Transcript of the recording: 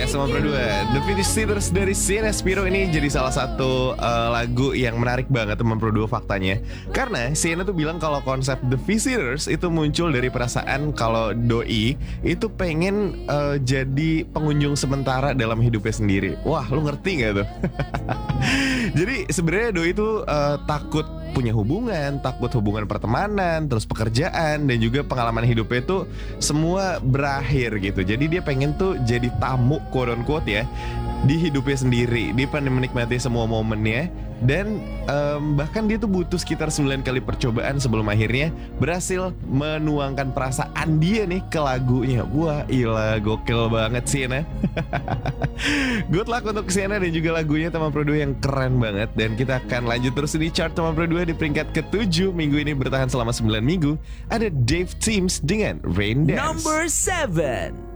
sama berdua. The Visitors dari Sienna Spiro ini jadi salah satu lagu yang menarik banget teman berdua faktanya. Karena Sienna tuh bilang kalau konsep The Visitors itu muncul dari perasaan kalau doi itu pengen jadi pengunjung sementara dalam hidupnya sendiri. Wah, lu ngerti gak tuh? Jadi sebenarnya doi itu takut punya hubungan, takut hubungan pertemanan, terus pekerjaan, dan juga pengalaman hidupnya itu semua berakhir gitu. Jadi dia pengen tuh jadi tamu quote unquote ya di hidupnya sendiri. Dia pengen menikmati semua momennya. Dan bahkan dia tuh butuh sekitar 9 kali percobaan sebelum akhirnya berhasil menuangkan perasaan dia nih ke lagunya. Wah gila, gokil banget Sienna. Good luck untuk Sienna dan juga lagunya teman Pro 2 yang keren banget. Dan kita akan lanjut terus di chart teman Pro 2 di peringkat ke-7. Minggu ini bertahan selama 9 minggu. Ada Dave Teams dengan Rain Dance. Number 7.